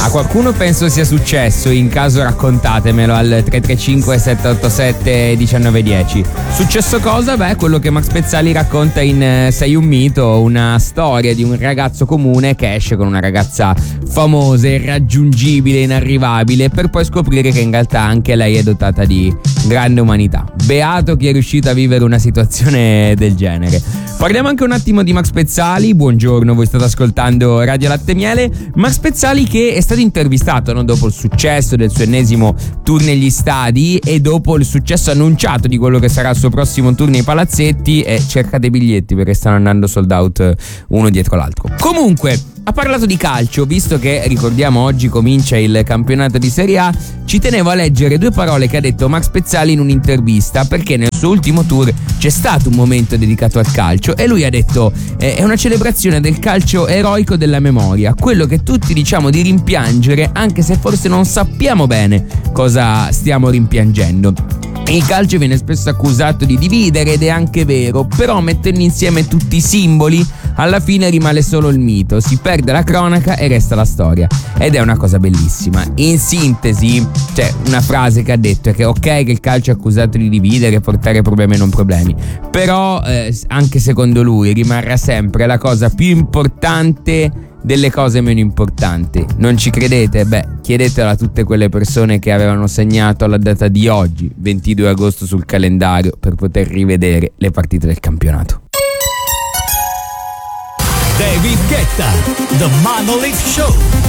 A qualcuno penso sia successo, in caso raccontatemelo al 335 787 1910. Successo cosa? Beh, quello che Max Pezzali racconta in Sei un mito, una storia di un ragazzo comune che esce con una ragazza famosa, irraggiungibile, inarrivabile, per poi scoprire che in realtà anche lei è dotata di grande umanità. Beato chi è riuscito a vivere una situazione del genere. Parliamo anche un attimo di Max Pezzali. Buongiorno, voi state ascoltando Radio Latte Miele. Max Pezzali che è stato intervistato, no? Dopo il successo del suo ennesimo tour negli stadi e dopo il successo annunciato di quello che sarà il suo prossimo tour nei palazzetti, e cercate i biglietti perché stanno andando sold out uno dietro l'altro. Comunque, ha parlato di calcio, visto che, ricordiamo, oggi comincia il campionato di Serie A. Ci tenevo a leggere due parole che ha detto Max Pezzali in un'intervista, perché nel suo ultimo tour c'è stato un momento dedicato al calcio e lui ha detto è una celebrazione del calcio eroico della memoria, quello che tutti diciamo di rimpiangere, anche se forse non sappiamo bene cosa stiamo rimpiangendo. Il calcio viene spesso accusato di dividere ed è anche vero, però mettendo insieme tutti i simboli alla fine rimane solo il mito, si perde la cronaca e resta la storia, ed è una cosa bellissima. In sintesi, cioè, una frase che ha detto è che ok che il calcio è accusato di dividere, portare problemi e non problemi, però anche secondo lui rimarrà sempre la cosa più importante delle cose meno importanti. Non ci credete? Beh, chiedetelo a tutte quelle persone che avevano segnato la data di oggi, 22 agosto, sul calendario per poter rivedere le partite del campionato. David Guetta, The Monolith Show.